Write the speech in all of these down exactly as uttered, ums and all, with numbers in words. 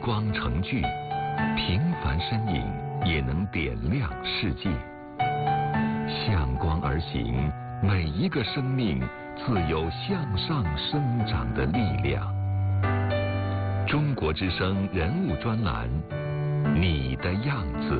光成炬，平凡身影也能点亮世界。向光而行，每一个生命自有向上生长的力量。中国之声人物专栏，你的样子。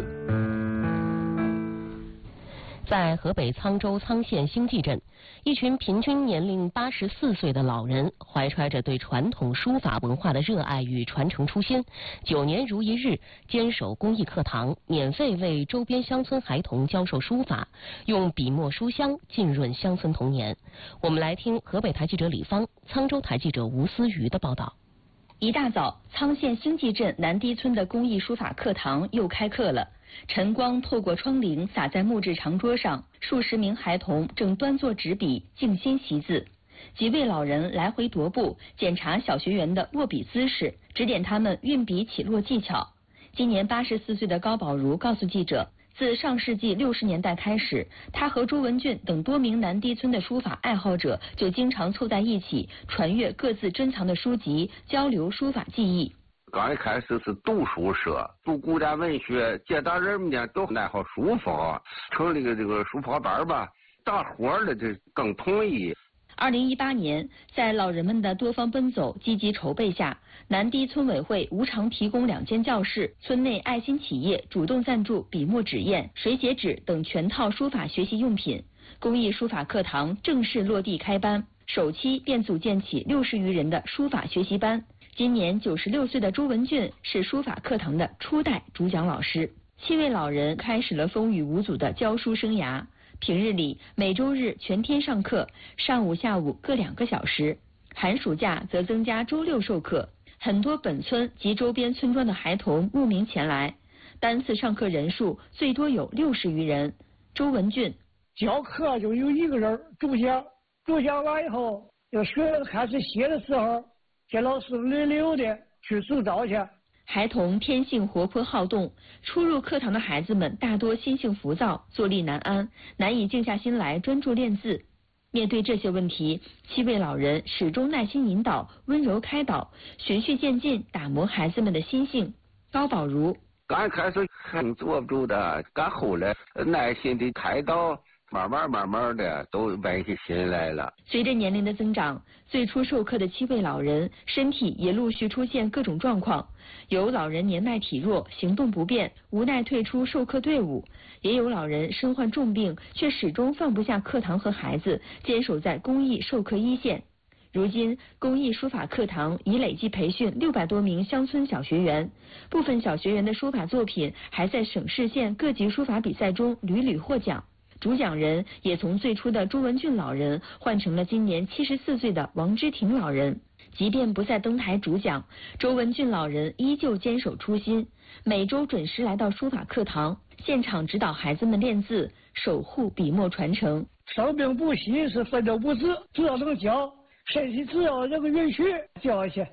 在河北沧州沧县兴济镇，一群平均年龄八十四岁的老人，怀揣着对传统书法文化的热爱与传承初心，九年如一日坚守公益课堂，免费为周边乡村孩童教授书法，用笔墨书香浸润乡村童年。我们来听河北台记者李芳、沧州台记者吴思瑜的报道。 一大早，沧县兴济镇南堤村的公益书法课堂又开课了。晨光透过窗棂洒在木质长桌上，数十名孩童正端坐纸笔，静心习字。几位老人来回踱步，检查小学员的握笔姿势，指点他们运笔起落技巧。今年八十四岁的高宝如告诉记者，自上世纪六十年代开始，他和朱文俊等多名南堤村的书法爱好者就经常凑在一起，传阅各自珍藏的书籍，交流书法技艺。 刚一开始是读书社，读古典文学，接到人们呢都爱好书法，成立个这个书法班吧，大伙儿的这更统一。 二零一八年，在老人们的多方奔走、积极筹备下，南堤村委会无偿提供两间教室，村内爱心企业主动赞助笔墨纸砚、水解纸等全套书法学习用品。公益书法课堂正式落地开班，首期便组建起六十余人的书法学习班。今年九十六岁的朱文俊是书法课堂的初代主讲老师。七位老人开始了风雨无阻的教书生涯。平日里每周日全天上课，上午下午各两个小时，寒暑假则增加周六授课。很多本村及周边村庄的孩童慕名前来，单次上课人数最多有六十余人。周文俊教课就有一个人主讲，主讲完以后，要学生开始写的时候，给老师轮流的去主导去。 孩童天性活泼好动，初入课堂的孩子们大多心性浮躁，坐立难安，难以静下心来专注练字。面对这些问题，七位老人始终耐心引导，温柔开导，循序渐进打磨孩子们的心性。高宝如刚开始很坐不住的，刚后来耐心的开导，慢慢慢慢的都稳起心来了。 随着年龄的增长，最初授课的七位老人身体也陆续出现各种状况，有老人年迈体弱，行动不便，无奈退出授课队伍；也有老人身患重病，却始终放不下课堂和孩子，坚守在公益授课一线。如今，公益书法课堂已累计培训六百多名乡村小学员，部分小学员的书法作品还在省市县各级书法比赛中屡屡获奖。主讲人也从最初的朱文俊老人换成了今年七十四岁的王之庭老人。即便不再登台主讲，周文俊老人依旧坚守初心，每周准时来到书法课堂，现场指导孩子们练字，守护笔墨传承。 生病不息是分着不止，只要能教，身体只要能允许教一些。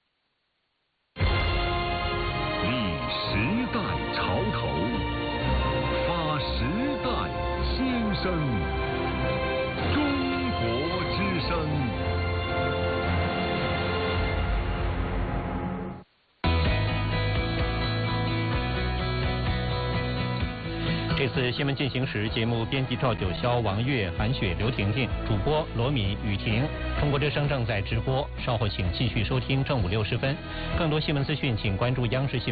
立时代潮头，发时代新生，中国之声。 这次新闻进行时，节目编辑赵九霄、王悦、韩雪、刘婷婷，主播罗敏、雨婷。中国之声正在直播，稍后请继续收听正午六十分。更多新闻资讯，请关注央视新闻。